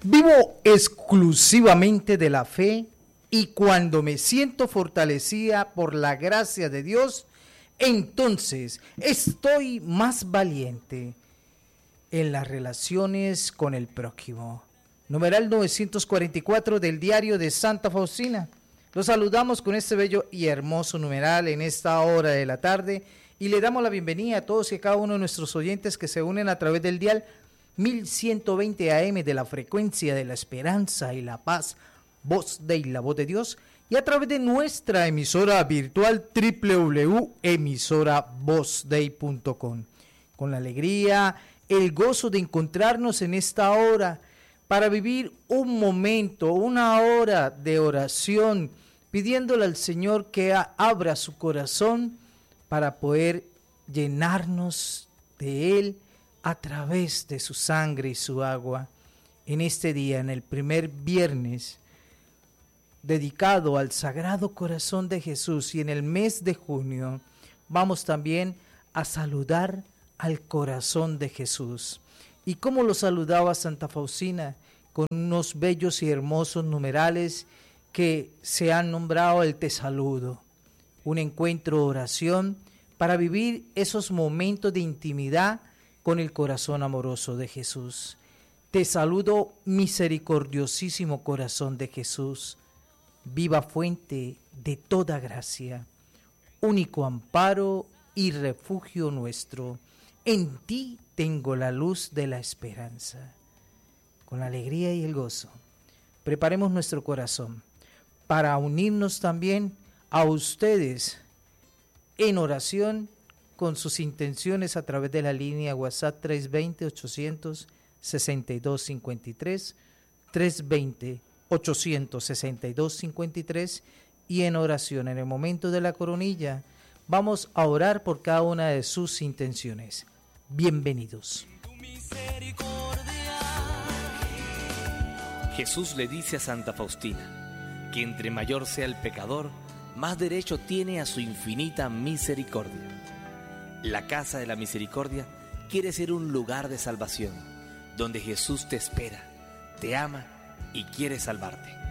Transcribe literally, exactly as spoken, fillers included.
Vivo exclusivamente de la fe y cuando me siento fortalecida por la gracia de Dios, entonces estoy más valiente en las relaciones con el prójimo. Numeral novecientos cuarenta y cuatro del diario de Santa Faustina. Los saludamos con este bello y hermoso numeral en esta hora de la tarde y le damos la bienvenida a todos y a cada uno de nuestros oyentes que se unen a través del dial mil ciento veinte A M de la frecuencia de la esperanza y la paz, Voz de la Voz de Dios, y a través de nuestra emisora virtual doble u doble u doble u punto emisora voz dei punto com. Con la alegría, el gozo de encontrarnos en esta hora para vivir un momento, una hora de oración, pidiéndole al Señor que abra su corazón para poder llenarnos de Él a través de su sangre y su agua. En este día, en el primer viernes dedicado al Sagrado Corazón de Jesús, y en el mes de junio vamos también a saludar al corazón de Jesús. ¿Y cómo lo saludaba Santa Faustina? Con unos bellos y hermosos numerales que se han nombrado el Te Saludo, un encuentro de oración para vivir esos momentos de intimidad con el corazón amoroso de Jesús. Te saludo, misericordiosísimo corazón de Jesús, viva fuente de toda gracia, único amparo y refugio nuestro. En ti tengo la luz de la esperanza. Con la alegría y el gozo, preparemos nuestro corazón para unirnos también a ustedes en oración con sus intenciones a través de la línea WhatsApp tres dos cero, ochocientos sesenta y dos cincuenta y tres, tres dos cero, ochocientos sesenta y dos cincuenta y tres, y en oración, en el momento de la coronilla, vamos a orar por cada una de sus intenciones. Bienvenidos. Jesús le dice a Santa Faustina que entre mayor sea el pecador, más derecho tiene a su infinita misericordia. La Casa de la Misericordia quiere ser un lugar de salvación, donde Jesús te espera, te ama y quiere salvarte.